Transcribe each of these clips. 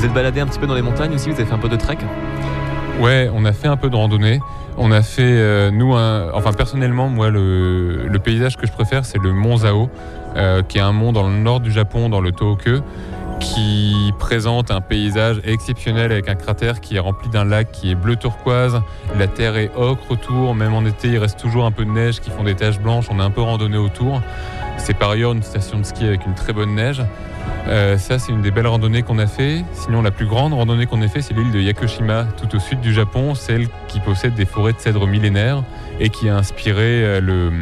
Vous êtes baladé un petit peu dans les montagnes aussi, vous avez fait un peu de trek? Ouais, on a fait un peu de randonnée. On a fait, personnellement, moi, le paysage que je préfère, c'est le mont Zao, qui est un mont dans le nord du Japon, dans le Tohoku, qui présente un paysage exceptionnel avec un cratère qui est rempli d'un lac qui est bleu turquoise. La terre est ocre autour, même en été, il reste toujours un peu de neige qui font des taches blanches. On a un peu randonné autour. C'est par ailleurs une station de ski avec une très bonne neige. Ça, c'est une des belles randonnées qu'on a fait. Sinon, la plus grande randonnée qu'on ait fait, c'est l'île de Yakushima, tout au sud du Japon, celle qui possède des forêts de cèdres millénaires et qui a inspiré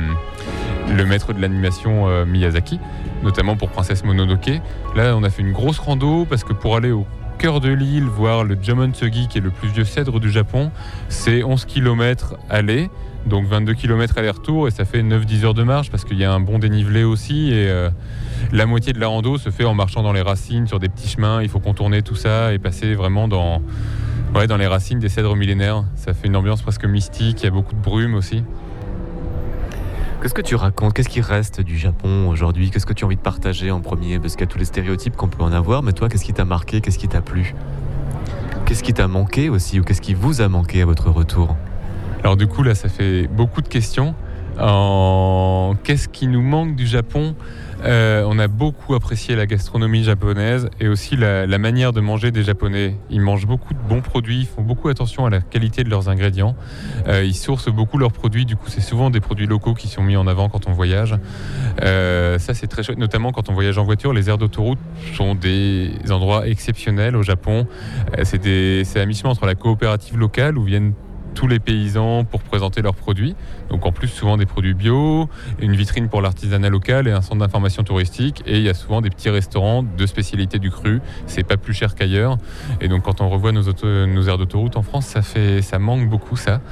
le maître de l'animation Miyazaki, notamment pour Princesse Mononoke. Là, on a fait une grosse rando parce que pour aller au cœur de l'île, voir le Jomon-tsugi, qui est le plus vieux cèdre du Japon, c'est 11 km aller, donc 22 km aller-retour, et ça fait 9-10 heures de marche parce qu'il y a un bon dénivelé aussi, et la moitié de la rando se fait en marchant dans les racines, sur des petits chemins. Il faut contourner tout ça et passer vraiment dans les racines des cèdres millénaires. Ça fait une ambiance presque mystique, il y a beaucoup de brume aussi. Qu'est-ce que tu racontes? Qu'est-ce qui reste du Japon aujourd'hui? Qu'est-ce que tu as envie de partager en premier? Parce qu'il y a tous les stéréotypes qu'on peut en avoir, mais toi, qu'est-ce qui t'a marqué? Qu'est-ce qui t'a plu? Qu'est-ce qui t'a manqué aussi? Ou qu'est-ce qui vous a manqué à votre retour? Alors du coup, là, ça fait beaucoup de questions. Qu'est-ce qui nous manque du Japon? On a beaucoup apprécié la gastronomie japonaise et aussi la manière de manger des Japonais. Ils mangent beaucoup de bons produits, ils font beaucoup attention à la qualité de leurs ingrédients. Ils sourcent beaucoup leurs produits, du coup c'est souvent des produits locaux qui sont mis en avant quand on voyage. Ça c'est très chouette, notamment quand on voyage en voiture. Les aires d'autoroute sont des endroits exceptionnels au Japon. C'est à mi-chemin entre la coopérative locale où viennent tous les paysans pour présenter leurs produits. Donc en plus souvent des produits bio, une vitrine pour l'artisanat local et un centre d'information touristique. Et il y a souvent des petits restaurants de spécialité du cru. C'est pas plus cher qu'ailleurs. Et donc quand on revoit nos aires d'autoroute en France, ça manque beaucoup ça.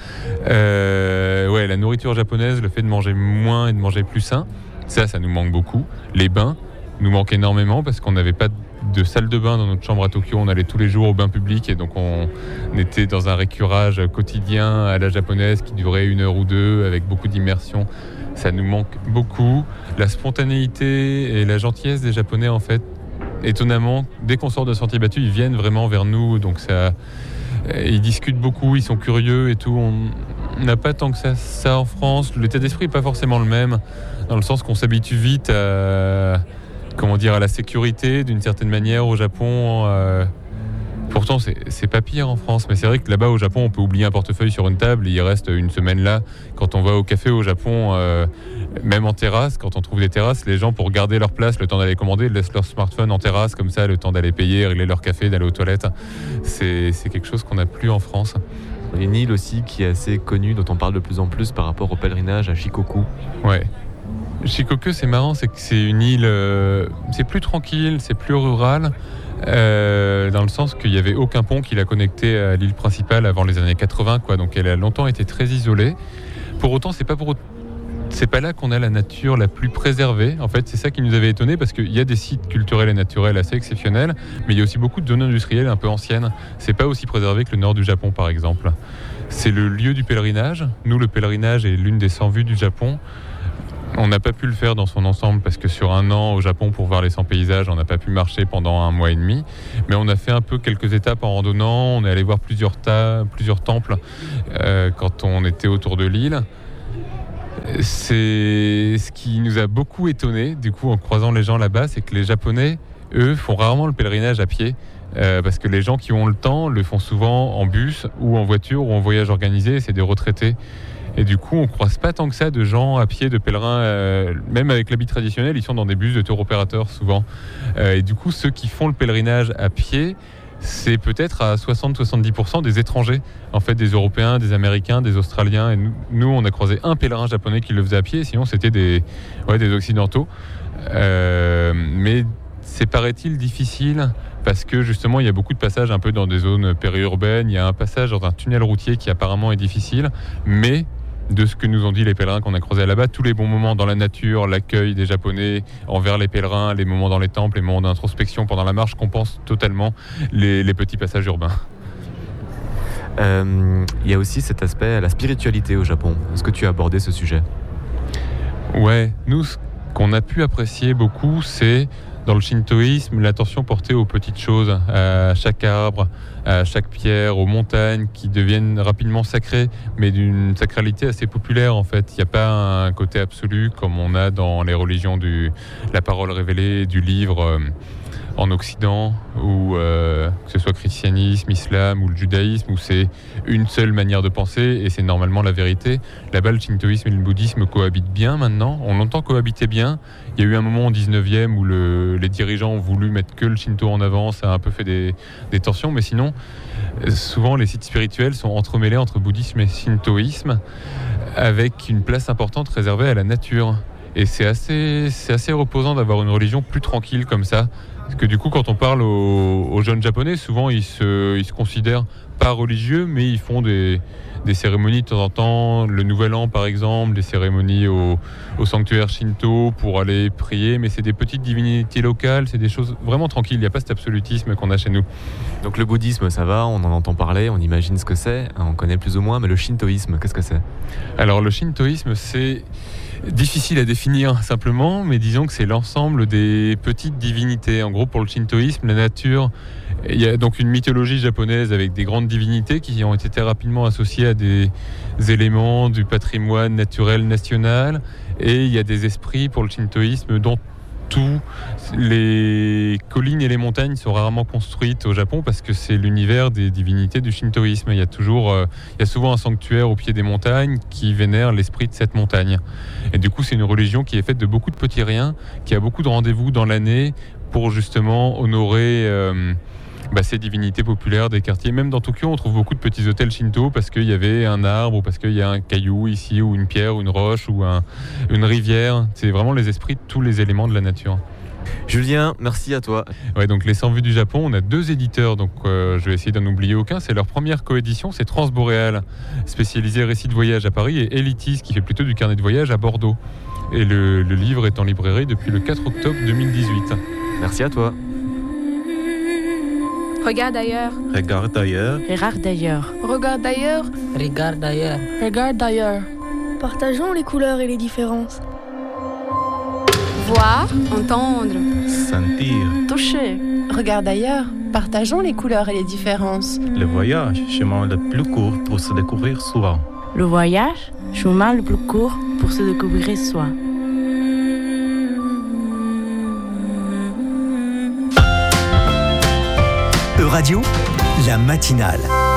La nourriture japonaise, le fait de manger moins et de manger plus sain, ça nous manque beaucoup. Les bains nous manquent énormément parce qu'on n'avait pas de salle de bain dans notre chambre à Tokyo. On allait tous les jours au bain public et donc on était dans un récurage quotidien à la japonaise qui durait 1 heure ou 2 avec beaucoup d'immersion. Ça nous manque beaucoup. La spontanéité et la gentillesse des Japonais, en fait, étonnamment, dès qu'on sort de sentier battu, ils viennent vraiment vers nous. Donc ils discutent beaucoup, ils sont curieux et tout. On n'a pas tant que ça en France. L'état d'esprit n'est pas forcément le même, dans le sens qu'on s'habitue vite à la sécurité d'une certaine manière au Japon. Pourtant, c'est pas pire en France, mais c'est vrai que là-bas au Japon, on peut oublier un portefeuille sur une table et il reste une semaine là. Quand on va au café au Japon, même en terrasse, quand on trouve des terrasses, les gens, pour garder leur place, le temps d'aller commander, laissent leur smartphone en terrasse, comme ça, le temps d'aller payer, régler leur café, d'aller aux toilettes. C'est quelque chose qu'on n'a plus en France. Il y a une île aussi qui est assez connue, dont on parle de plus en plus par rapport au pèlerinage à Shikoku. Ouais. Shikoku, c'est marrant, c'est que c'est une île, c'est plus tranquille, c'est plus rural, dans le sens qu'il n'y avait aucun pont qui la connectait à l'île principale avant les années 80, quoi. Donc elle a longtemps été très isolée. Pour autant, c'est pas là qu'on a la nature la plus préservée. En fait, c'est ça qui nous avait étonnés, parce qu'il y a des sites culturels et naturels assez exceptionnels, mais il y a aussi beaucoup de zones industrielles un peu anciennes. C'est pas aussi préservé que le nord du Japon, par exemple. C'est le lieu du pèlerinage. Nous, le pèlerinage est l'une des 100 vues du Japon. On n'a pas pu le faire dans son ensemble parce que sur 1 an au Japon, pour voir les 100 paysages, on n'a pas pu marcher pendant 1 mois et demi. Mais on a fait un peu quelques étapes en randonnant. On est allé voir plusieurs temples quand on était autour de l'île. C'est ce qui nous a beaucoup étonnés, du coup, en croisant les gens là-bas, c'est que les Japonais, eux, font rarement le pèlerinage à pied. Parce que les gens qui ont le temps le font souvent en bus ou en voiture ou en voyage organisé. C'est des retraités. Et du coup, on ne croise pas tant que ça de gens à pied, de pèlerins, même avec l'habit traditionnel, ils sont dans des bus de tour opérateurs souvent. Et du coup, ceux qui font le pèlerinage à pied, c'est peut-être à 60-70% des étrangers, en fait, des Européens, des Américains, des Australiens. Et nous, on a croisé un pèlerin japonais qui le faisait à pied, sinon c'était des Occidentaux. Mais c'est, paraît-il, difficile parce que justement, il y a beaucoup de passages un peu dans des zones périurbaines. Il y a un passage dans un tunnel routier qui apparemment est difficile, mais de ce que nous ont dit les pèlerins qu'on a croisés là-bas, tous les bons moments dans la nature, l'accueil des Japonais envers les pèlerins, les moments dans les temples, les moments d'introspection pendant la marche compensent totalement les petits passages urbains. Il y a aussi cet aspect, la spiritualité au Japon. Est-ce que tu as abordé ce sujet? Ouais, nous, ce qu'on a pu apprécier beaucoup, c'est dans le shintoïsme, l'attention portée aux petites choses, à chaque arbre, à chaque pierre, aux montagnes qui deviennent rapidement sacrées, mais d'une sacralité assez populaire en fait. Il n'y a pas un côté absolu comme on a dans les religions la parole révélée, du livre en Occident, ou que ce soit christianisme, islam ou le judaïsme, où c'est une seule manière de penser et c'est normalement la vérité. Là-bas, le shintoïsme et le bouddhisme cohabitent bien maintenant, ont longtemps cohabité bien. Il y a eu un moment au 19e où les dirigeants ont voulu mettre que le shinto en avant, ça a un peu fait des tensions, mais sinon, souvent les sites spirituels sont entremêlés entre bouddhisme et shintoïsme, avec une place importante réservée à la nature. Et c'est assez reposant d'avoir une religion plus tranquille comme ça. Parce que du coup, quand on parle aux jeunes japonais, souvent ils se considèrent pas religieux, mais ils font des cérémonies de temps en temps. Le Nouvel An, par exemple, des cérémonies au sanctuaire Shinto pour aller prier. Mais c'est des petites divinités locales, c'est des choses vraiment tranquilles. Il n'y a pas cet absolutisme qu'on a chez nous. Donc le bouddhisme, ça va, on en entend parler, on imagine ce que c'est, on connaît plus ou moins, mais le shintoïsme, qu'est-ce que c'est ? Alors le shintoïsme, c'est difficile à définir simplement, mais disons que c'est l'ensemble des petites divinités. En gros, pour le shintoïsme, la nature, il y a donc une mythologie japonaise avec des grandes divinités qui ont été rapidement associées à des éléments du patrimoine naturel national, et il y a des esprits pour le shintoïsme dont tous les collines et les montagnes sont rarement construites au Japon parce que c'est l'univers des divinités du shintoïsme. Il y a souvent un sanctuaire au pied des montagnes qui vénère l'esprit de cette montagne. Et du coup, c'est une religion qui est faite de beaucoup de petits riens, qui a beaucoup de rendez-vous dans l'année pour justement honorer ces divinités populaires des quartiers. Même dans Tokyo, on trouve beaucoup de petits hôtels shinto parce qu'il y avait un arbre ou parce qu'il y a un caillou ici ou une pierre ou une roche ou une rivière. C'est vraiment les esprits de tous les éléments de la nature. Julien, merci à toi. Ouais, donc les 100 vues du Japon, on a 2 éditeurs, donc je vais essayer d'en oublier aucun. C'est leur première coédition, c'est Transboréal, spécialisé récit de voyage à Paris, et Elitis, qui fait plutôt du carnet de voyage à Bordeaux. Et le livre est en librairie depuis le 4 octobre 2018. Merci à toi. Regarde ailleurs. Regarde ailleurs. Regarde ailleurs. Regarde ailleurs. Regarde ailleurs. Regarde ailleurs. Partageons les couleurs et les différences. Voir, entendre, Sentir. Toucher. Regarde ailleurs. Partageons les couleurs et les différences. Le voyage, chemin le plus court pour se découvrir soi. Le voyage, chemin le plus court pour se découvrir soi. Euradio, la matinale.